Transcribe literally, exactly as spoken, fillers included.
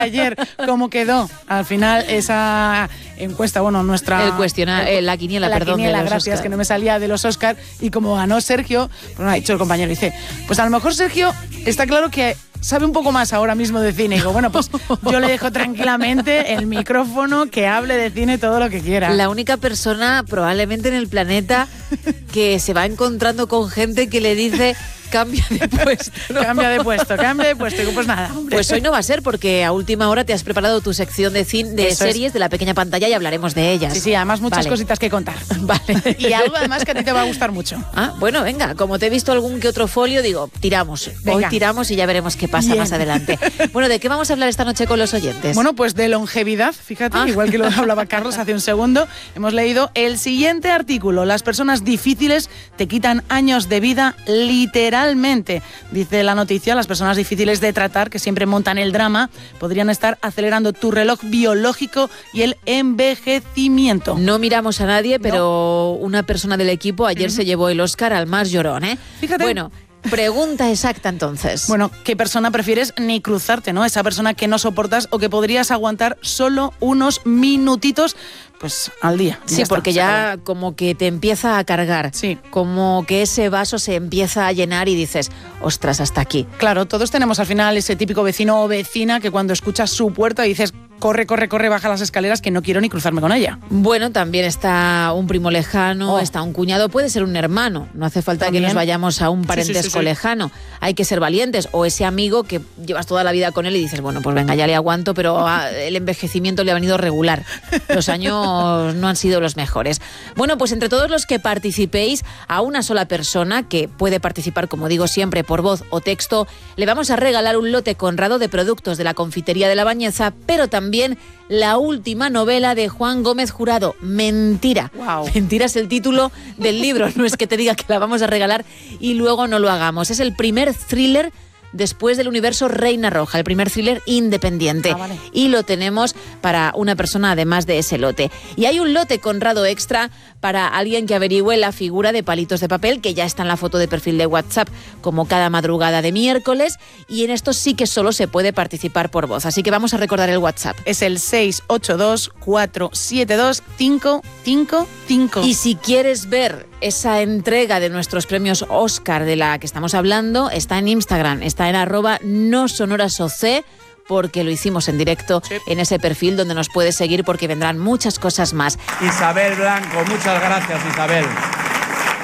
ayer cómo quedó al final esa encuesta, bueno, nuestra... El cuestionario, eh, la quiniela, la perdón, quiniela, de los gracias, Oscar. Que no me salía de los Oscar, y como ganó Sergio, pues me ha dicho el compañero, dice, pues a lo mejor Sergio está claro que sabe un poco más ahora mismo de cine. Y digo, bueno, pues yo le dejo tranquilamente el micrófono, que hable de cine todo lo que quiera. La única persona probablemente en el planeta que se va encontrando con gente que le dice... Cambia de puesto. ¿no? Cambia de puesto, cambia de puesto. Pues nada, hombre. Pues hoy no va a ser, porque a última hora te has preparado tu sección de, cine, de series es. de la pequeña pantalla y hablaremos de ellas. Sí, sí, además muchas vale. cositas que contar. Vale. Y algo además que a ti te va a gustar mucho. Ah, bueno, venga, como te he visto algún que otro folio, digo, tiramos. Venga. Hoy tiramos y ya veremos qué pasa Bien. más adelante. Bueno, ¿de qué vamos a hablar esta noche con los oyentes? Bueno, pues de longevidad, fíjate, ah. igual que lo hablaba Carlos hace un segundo. Hemos leído el siguiente artículo. Las personas difíciles te quitan años de vida literalmente. Dice la noticia, las personas difíciles de tratar, que siempre montan el drama, podrían estar acelerando tu reloj biológico y el envejecimiento. No miramos a nadie, pero no. una persona del equipo ayer uh-huh. se llevó el Oscar al más llorón, ¿eh? Fíjate. Bueno, pregunta exacta entonces. Bueno, ¿qué persona prefieres ni cruzarte, no? Esa persona que no soportas o que podrías aguantar solo unos minutitos, pues al día. Sí, está, porque ya como que te empieza a cargar. Sí. Como que ese vaso se empieza a llenar y dices, ostras, hasta aquí. Claro, todos tenemos al final ese típico vecino o vecina que cuando escuchas su puerta dices, corre, corre, corre, baja las escaleras, que no quiero ni cruzarme con ella. Bueno, también está un primo lejano, oh. está un cuñado, puede ser un hermano. No hace falta ¿También? que nos vayamos a un parentesco sí, sí, sí, sí. lejano. Hay que ser valientes. O ese amigo que llevas toda la vida con él y dices, bueno, pues venga, ya le aguanto, pero el envejecimiento le ha venido regular. Los años no han sido los mejores. Bueno, pues entre todos los que participéis, a una sola persona, que puede participar, como digo siempre, por voz o texto, le vamos a regalar un lote conrado de productos de la Confitería de la Bañeza, pero también También la última novela de Juan Gómez Jurado, Mentira. Wow. Mentira es el título del libro, no es que te diga que la vamos a regalar y luego no lo hagamos. Es el primer thriller después del universo Reina Roja, el primer thriller independiente. Ah, vale. Y lo tenemos para una persona además de ese lote. Y hay un lote conrado extra para alguien que averigüe la figura de Palitos de Papel, que ya está en la foto de perfil de WhatsApp, como cada madrugada de miércoles, y en esto sí que solo se puede participar por voz. Así que vamos a recordar el WhatsApp. Es el seis ocho dos, cuatro siete dos, cinco cinco cinco. Y si quieres ver esa entrega de nuestros premios Oscar de la que estamos hablando, está en Instagram, está en arroba no sonorasoc, porque lo hicimos en directo sí. en ese perfil donde nos puedes seguir, porque vendrán muchas cosas más. Isabel Blanco, muchas gracias, Isabel.